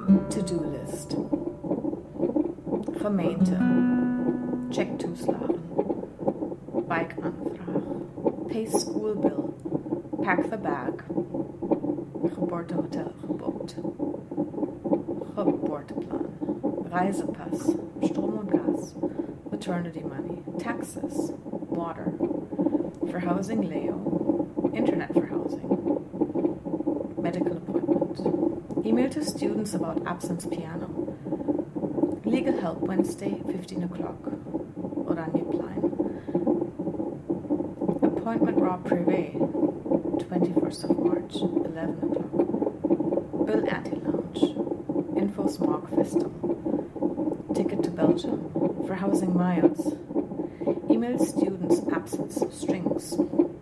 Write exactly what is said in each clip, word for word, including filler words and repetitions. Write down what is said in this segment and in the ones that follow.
To-do list. Gemeente. Check toeslagen. Wijkaanvraag. Pay school bill. Pack the bag. Geboortehotel geboekt. Geboorteplan. Reisepass. Strom und Gas. Maternity money. Taxes. Water. Verhousing Leo. Internet for housing. Medical appointment. Email to students about absence piano. Legal help Wednesday, fifteen o'clock. Oranjeplein. Appointment raw privé, twenty-first of March, eleven o'clock. Bill Anti-Lounge. Info Smog Festival. Ticket to Belgium. For housing miles. Email students absence strings.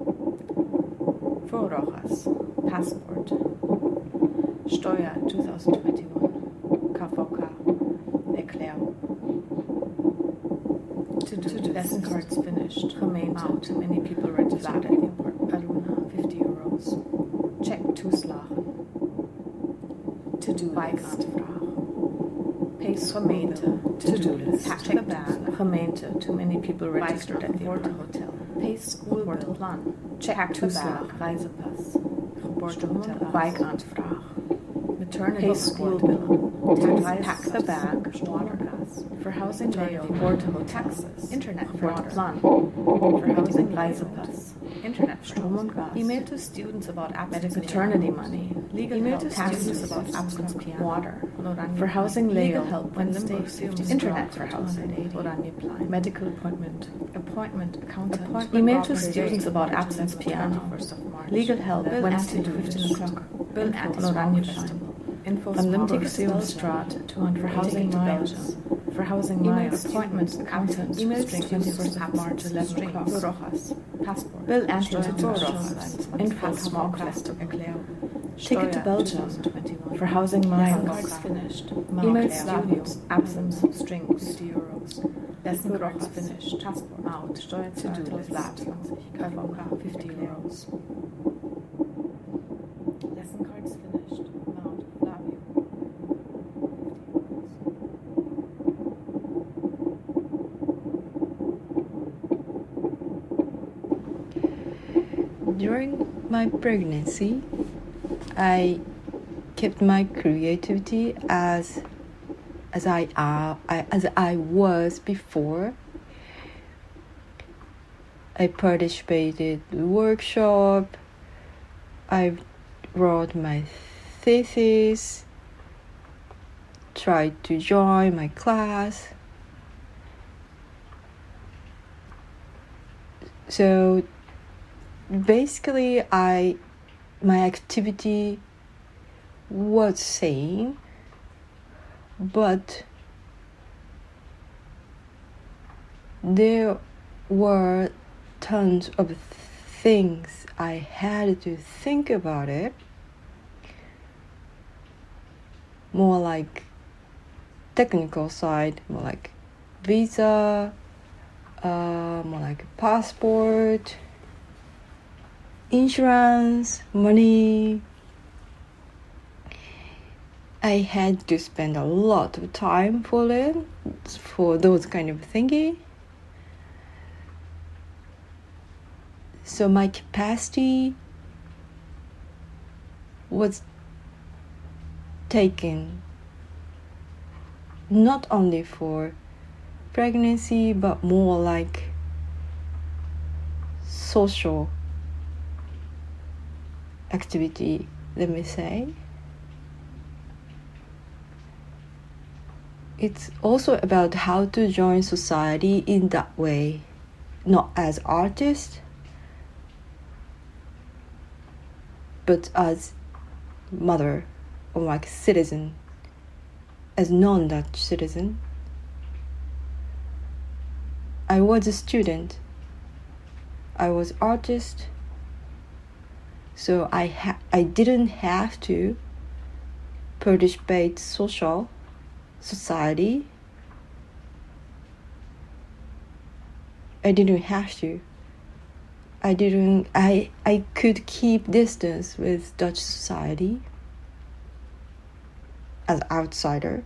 For Rojas. Passport. Steuer twenty twenty-one. K V K. Erklärung. To do lesson cards finished. Gemeente. Too many people registered at the apartment. Aluna, fifty euros. Check toeslagen. To do Wijkaanvraag. Pay gemeente. To do list. Pack the bag. Gemeente. Too many people registered at the hotel. Pay school bill. Plan. Check toeslagen. Reisepass. Geboortehotel. Wijkaanvraag. Maternity pay school bill. Pack the bag. Water gas. For housing Leo. Geboortehotel. Taxes. Internet for water. Plan. For housing Reisepass. Internet Strom und Gas. Email to students about absence maternity money. Legal email to students about absence piano. Water. For housing Leo. Help Wednesday. Internet for housing. Oranjeplein. Medical appointment. Appointment accountant. Appointment email to students about absence piano. Legal help Wednesday, fifteen o'clock. Bill Anti-Lounge. Info Van Limburg-Zeeuwstraat, two hundred for housing miles. For housing miles. Appointment accountant. Email twenty-first of March, eleven o'clock. Rojas. Passport. Bill Anti-Lounge. Info Smog Festival. Ticket to Belgium. For housing miles. Finished. Email students. Absence. Strings. fifty euros. Lesson cards finished. Passport out. Steuer to do list. K V K. fifty euros. Lesson cards finished. Mount Flavio. During my pregnancy, I kept my creativity as as I, uh, I as I was before. I participated in the workshop. I wrote my thesis. Tried to join my class. So basically, I my activity was same, but there were tons of things I had to think about it. More like technical side, more like visa, uh, more like passport, insurance, money. I had to spend a lot of time for it, for those kind of thinking. So my capacity was taken not only for pregnancy, but more like social activity, let me say. It's also about how to join society in that way, not as artist, but as mother or like citizen, as non-Dutch citizen. I was a student. I was artist. So I ha- I didn't have to participate social society. I didn't have to. I didn't I I could keep distance with Dutch society as outsider.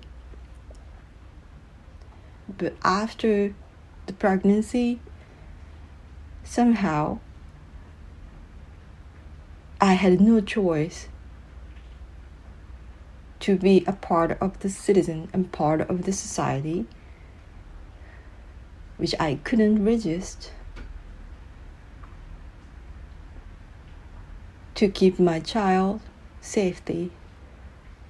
But after the pregnancy, somehow I had no choice to be a part of the citizen and part of the society, which I couldn't resist, to keep my child safety